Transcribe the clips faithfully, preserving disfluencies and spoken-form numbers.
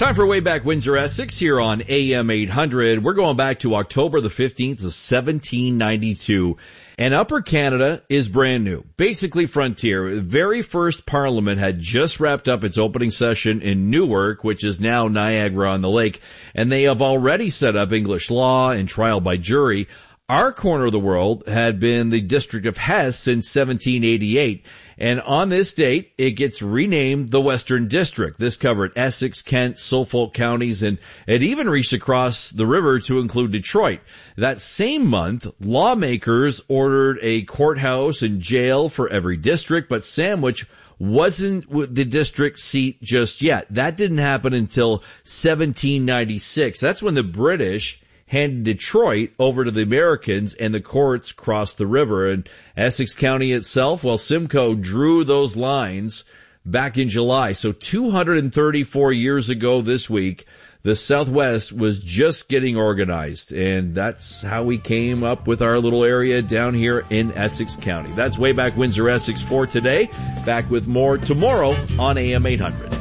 Time for Way Back Windsor Essex here on A M eight hundred. We're going back to October the fifteenth of seventeen ninety-two. And Upper Canada is brand new. Basically frontier. The very first Parliament had just wrapped up its opening session in Newark, which is now Niagara-on-the-Lake. And they have already set up English law and trial by jury. Our corner of the world had been the District of Hesse since seventeen eighty-eight. And on this date, it gets renamed the Western District. This covered Essex, Kent, Suffolk counties, and it even reached across the river to include Detroit. That same month, lawmakers ordered a courthouse and jail for every district, but Sandwich wasn't the district seat just yet. That didn't happen until seventeen ninety-six. That's when the British handed Detroit over to the Americans and the courts crossed the river. And Essex County itself, well, Simcoe drew those lines back in July. So two hundred thirty-four years ago this week, the Southwest was just getting organized. And that's how we came up with our little area down here in Essex County. That's Way Back Windsor Essex for today. Back with more tomorrow on A M eight hundred.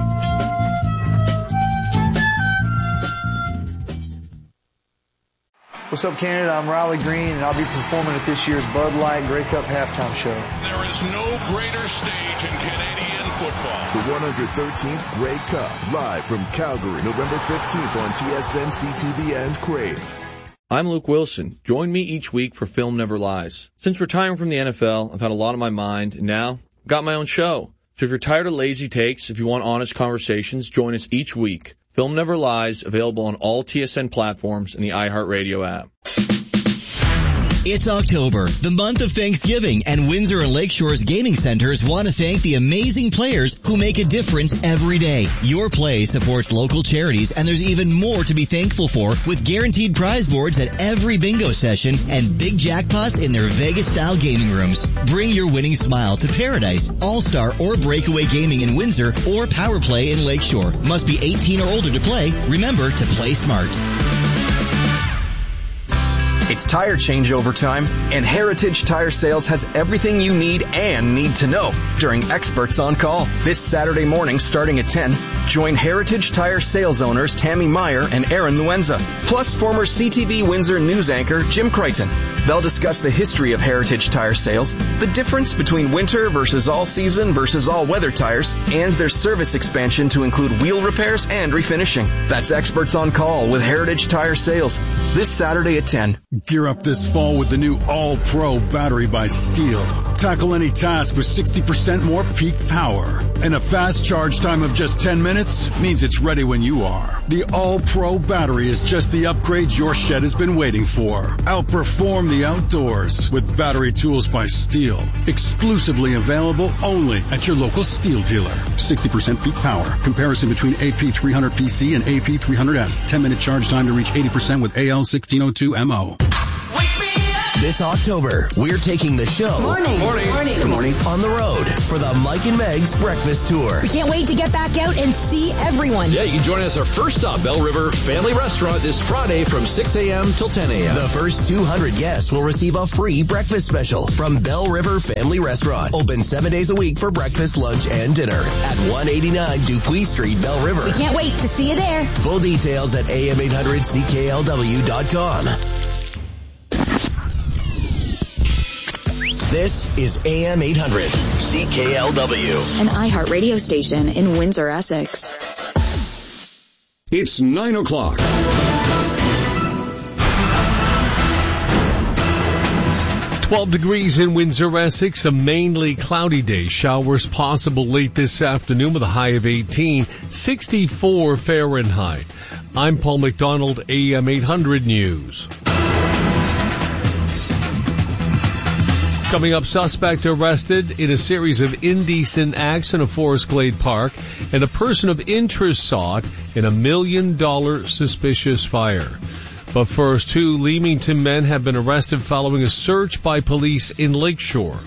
What's up, Canada? I'm Riley Green, and I'll be performing at this year's Bud Light Grey Cup halftime show. There is no greater stage in Canadian football. The one hundred thirteenth Grey Cup, live from Calgary, November fifteenth on T S N, C T V, and Crave. I'm Luke Wilson. Join me each week for Film Never Lies. Since retiring from the N F L, I've had a lot on my mind, and now I've got my own show. So if you're tired of lazy takes, if you want honest conversations, join us each week. Film Never Lies, available on all T S N platforms and the iHeartRadio app. It's October, the month of Thanksgiving, and Windsor and Lakeshore's gaming centers want to thank the amazing players who make a difference every day. Your play supports local charities, and there's even more to be thankful for with guaranteed prize boards at every bingo session and big jackpots in their Vegas-style gaming rooms. Bring your winning smile to Paradise, All-Star, or Breakaway Gaming in Windsor, or Power Play in Lakeshore. Must be eighteen or older to play. Remember to play smart. It's tire changeover time, and Heritage Tire Sales has everything you need and need to know during Experts on Call. This Saturday morning starting at ten, join Heritage Tire Sales owners Tammy Meyer and Aaron Luenza, plus former C T V Windsor news anchor Jim Crichton. They'll discuss the history of Heritage Tire Sales, the difference between winter versus all-season versus all-weather tires, and their service expansion to include wheel repairs and refinishing. That's Experts on Call with Heritage Tire Sales, this Saturday at ten. Gear up this fall with the new All-Pro battery by Steel. Tackle any task with sixty percent more peak power. And a fast charge time of just ten minutes means it's ready when you are. The All-Pro battery is just the upgrade your shed has been waiting for. Outperform the outdoors with battery tools by Steel. Exclusively available only at your local Steel dealer. sixty percent peak power. Comparison between A P three hundred P C and A P three hundred S. ten minute charge time to reach eighty percent with A L sixteen oh two M O. This October, we're taking the show Morning. Morning. Morning. Good morning. On the road for the Mike and Meg's Breakfast Tour. We can't wait to get back out and see everyone. Yeah, you can join us our first stop, Bell River Family Restaurant, this Friday from six a.m. till ten a.m. The first two hundred guests will receive a free breakfast special from Bell River Family Restaurant. Open seven days a week for breakfast, lunch, and dinner at one eighty-nine Dupuis Street, Bell River. We can't wait to see you there. Full details at A M eight hundred C K L W dot com. This is A M eight hundred C K L W, an iHeart radio station in Windsor, Essex. It's nine o'clock. twelve degrees in Windsor, Essex, a mainly cloudy day. Showers possible late this afternoon with a high of eighteen, sixty-four Fahrenheit. I'm Paul McDonald, A M eight hundred News. Coming up, suspect arrested in a series of indecent acts in a Forest Glade park, and a person of interest sought in a million dollar suspicious fire. But first, two Leamington men have been arrested following a search by police in Lakeshore.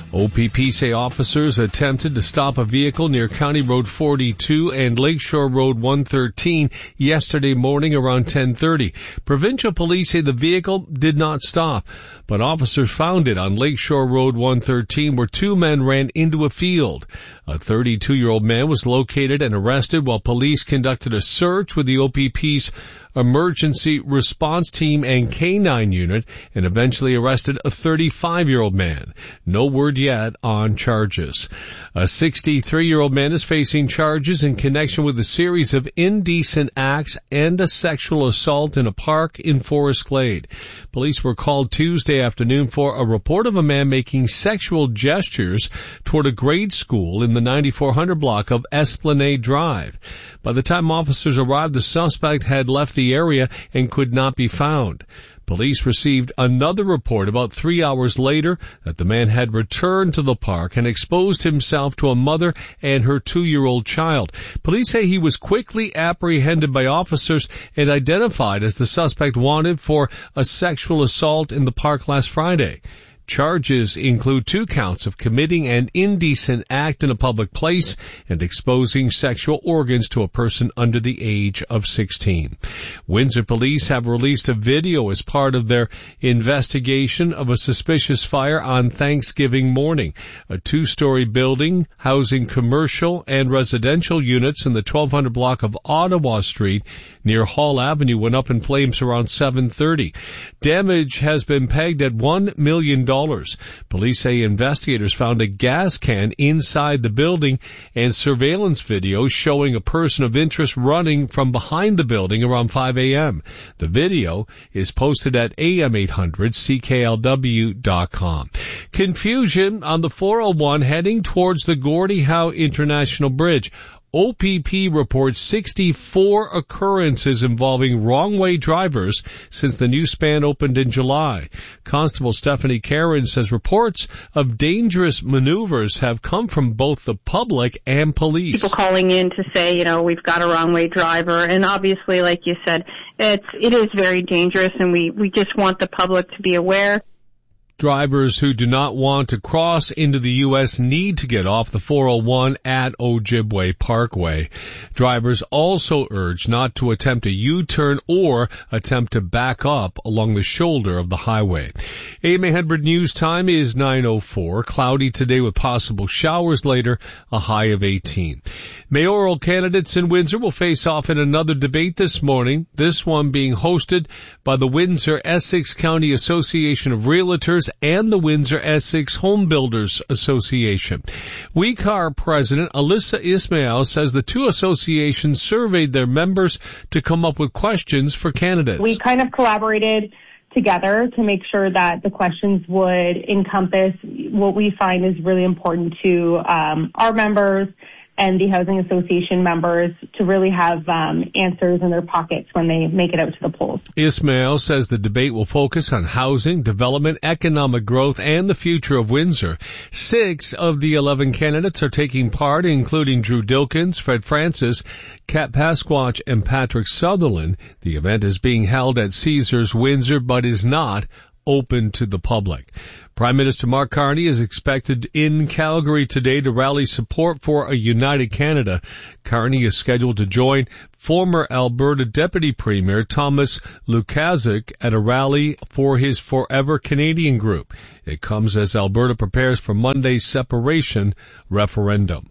O P P say officers attempted to stop a vehicle near County Road forty-two and Lakeshore Road one thirteen yesterday morning around ten thirty. Provincial police say the vehicle did not stop, but officers found it on Lakeshore Road one thirteen where two men ran into a field. A thirty-two-year-old man was located and arrested while police conducted a search with the O P P's emergency response team and K nine unit and eventually arrested a thirty-five-year-old man. No word yet on charges. A sixty-three-year-old man is facing charges in connection with a series of indecent acts and a sexual assault in a park in Forest Glade. Police were called Tuesday afternoon for a report of a man making sexual gestures toward a grade school in the ninety-four hundred block of Esplanade Drive. By the time officers arrived, the suspect had left the area and could not be found. Police received another report about three hours later that the man had returned to the park and exposed himself to a mother and her two-year-old child. Police say he was quickly apprehended by officers and identified as the suspect wanted for a sexual assault in the park last Friday. Charges include two counts of committing an indecent act in a public place and exposing sexual organs to a person under the age of sixteen. Windsor police have released a video as part of their investigation of a suspicious fire on Thanksgiving morning. A two-story building housing commercial and residential units in the twelve hundred block of Ottawa Street near Hall Avenue went up in flames around seven thirty. Damage has been pegged at one million dollars. Police say investigators found a gas can inside the building and surveillance video showing a person of interest running from behind the building around five a.m. The video is posted at A M eight hundred C K L W dot com. Confusion on the four oh one heading towards the Gordie Howe International Bridge. O P P reports sixty-four occurrences involving wrong-way drivers since the new span opened in July. Constable Stephanie Caron says reports of dangerous maneuvers have come from both the public and police. People calling in to say, you know, we've got a wrong-way driver, and obviously, like you said, it's it is very dangerous, and we, we just want the public to be aware. Drivers who do not want to cross into the U S need to get off the four oh one at Ojibway Parkway. Drivers also urged not to attempt a U-turn or attempt to back up along the shoulder of the highway. A M eight hundred news time is nine oh four. Cloudy today with possible showers later, a high of eighteen. Mayoral candidates in Windsor will face off in another debate this morning, this one being hosted by the Windsor-Essex County Association of Realtors and the Windsor-Essex Home Builders Association. W E C A R President Alyssa Ismail says the two associations surveyed their members to come up with questions for candidates. We kind of collaborated together to make sure that the questions would encompass what we find is really important to um, our members and the Housing Association members to really have um, answers in their pockets when they make it out to the polls. Ismail says the debate will focus on housing, development, economic growth, and the future of Windsor. Six of the eleven candidates are taking part, including Drew Dilkins, Fred Francis, Kat Pasquatch, and Patrick Sutherland. The event is being held at Caesars Windsor, but is not open to the public. Prime Minister Mark Carney is expected in Calgary today to rally support for a united Canada. Carney is scheduled to join former Alberta Deputy Premier Thomas Lukaszuk at a rally for his Forever Canadian group. It comes as Alberta prepares for Monday's separation referendum.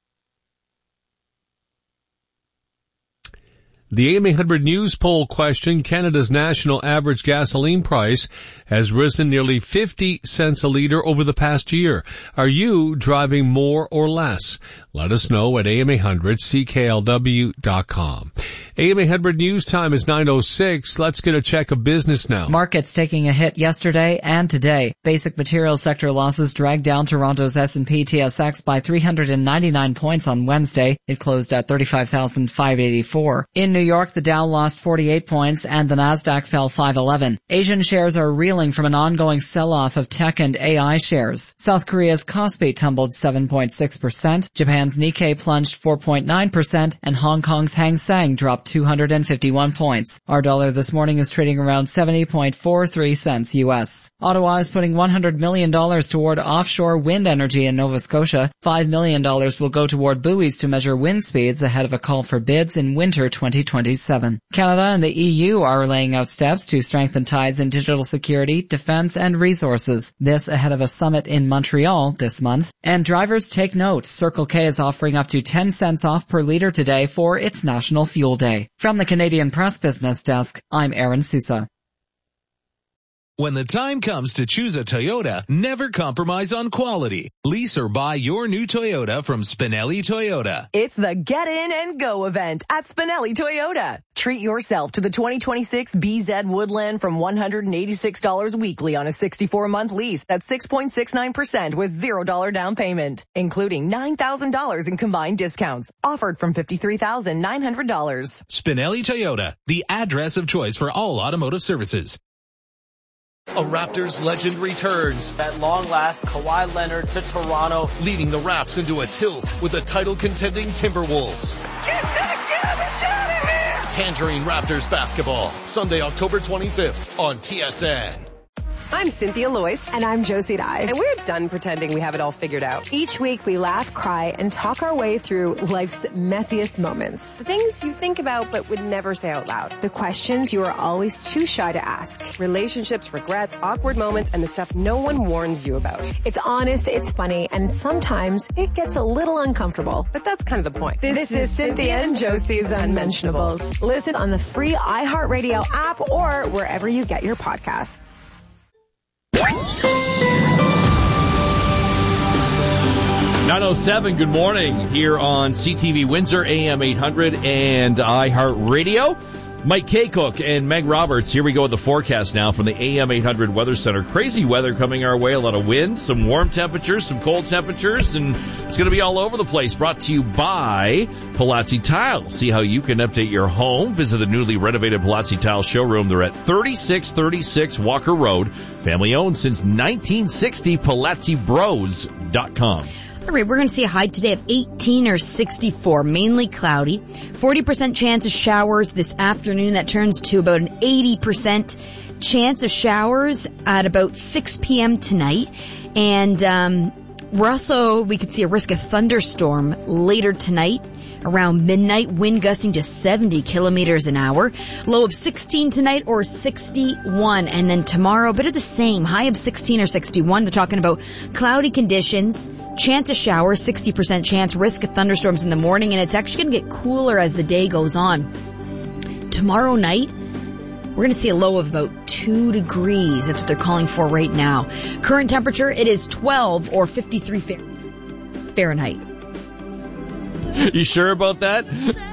The A M eight hundred News poll question, Canada's national average gasoline price has risen nearly fifty cents a litre over the past year. Are you driving more or less? Let us know at A M eight hundred C K L W dot com. A M eight hundred News time is nine oh six. Let's get a check of business now. Markets taking a hit yesterday and today. Basic materials sector losses dragged down Toronto's S and P T S X by three hundred ninety-nine points on Wednesday. It closed at thirty-five thousand five hundred eighty-four. In New York, the Dow lost forty-eight points and the Nasdaq fell five eleven. Asian shares are reeling from an ongoing sell-off of tech and A I shares. South Korea's Kospi tumbled seven point six percent. Japan's Nikkei plunged four point nine percent and Hong Kong's Hang Seng dropped two hundred fifty-one points. Our dollar this morning is trading around seventy point four three cents U S. Ottawa is putting one hundred million dollars toward offshore wind energy in Nova Scotia. five million dollars will go toward buoys to measure wind speeds ahead of a call for bids in winter twenty twenty-seven. Canada and the E U are laying out steps to strengthen ties in digital security, defense, and resources. This ahead of a summit in Montreal this month. And drivers take note. Circle K is offering up to ten cents off per liter today for its National Fuel Day. From the Canadian Press Business Desk, I'm Aaron Sousa. When the time comes to choose a Toyota, never compromise on quality. Lease or buy your new Toyota from Spinelli Toyota. It's the Get In and Go event at Spinelli Toyota. Treat yourself to the twenty twenty-six B Z Woodland from one hundred eighty-six dollars weekly on a sixty-four month lease at six point six nine percent with zero dollars down payment, including nine thousand dollars in combined discounts. Offered from fifty-three thousand nine hundred dollars. Spinelli Toyota, the address of choice for all automotive services. A Raptors legend returns. At long last, Kawhi Leonard to Toronto, leading the Raps into a tilt with the title-contending Timberwolves. Get that garbage out of here! Tangerine Raptors basketball, Sunday, October twenty-fifth on T S N. I'm Cynthia Loyce. And I'm Josie Dye. And we're done pretending we have it all figured out. Each week we laugh, cry, and talk our way through life's messiest moments. The things you think about but would never say out loud. The questions you are always too shy to ask. Relationships, regrets, awkward moments, and the stuff no one warns you about. It's honest, it's funny, and sometimes it gets a little uncomfortable. But that's kind of the point. This, this is Cynthia and Josie's Unmentionables. Listen on the free iHeartRadio app or wherever you get your podcasts. nine oh seven, good morning here on C T V Windsor, A M eight hundred and iHeartRadio. Mike Kaycook and Meg Roberts. Here we go with the forecast now from the A M eight hundred Weather Center. Crazy weather coming our way. A lot of wind, some warm temperatures, some cold temperatures, and it's going to be all over the place. Brought to you by Palazzi Tile. See how you can update your home. Visit the newly renovated Palazzi Tile showroom. They're at thirty-six thirty-six Walker Road. Family owned since nineteen sixty. Palazzi Bros dot com. All right, we're going to see a high today of eighteen or sixty-four, mainly cloudy. forty percent chance of showers this afternoon. That turns to about an eighty percent chance of showers at about six p.m. tonight. And um we're also, we could see a risk of thunderstorm later tonight around midnight. Wind gusting to seventy kilometers an hour. Low of sixteen tonight or sixty-one. And then tomorrow, a bit of the same. High of sixteen or sixty-one. They're talking about cloudy conditions. Chance of showers, sixty percent chance, risk of thunderstorms in the morning, and it's actually going to get cooler as the day goes on. Tomorrow night, we're going to see a low of about two degrees. That's what they're calling for right now. Current temperature, it is twelve or fifty-three Fahrenheit. You sure about that?